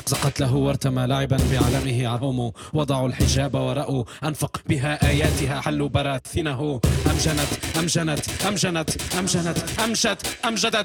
زقت له وارتمى لاعبا بعلمه عظم، وضعوا الحجاب ورأوا أنفق بها آياتها، حلوا براثنه. أمجنت أمجنت أمجنت أمجنت أمجت أمجدت